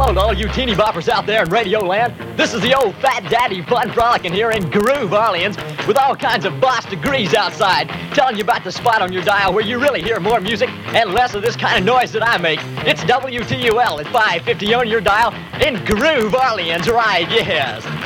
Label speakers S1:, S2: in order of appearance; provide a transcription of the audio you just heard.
S1: Hello to all you teeny boppers out there in Radio Land. This is the old Fat Daddy Fun Frolicking here in Groove Orleans with all kinds of boss degrees outside, telling you about the spot on your dial where you really hear more music and less of this kind of noise that I make. It's WTUL at 550 on your dial in Groove Orleans, right? Yes.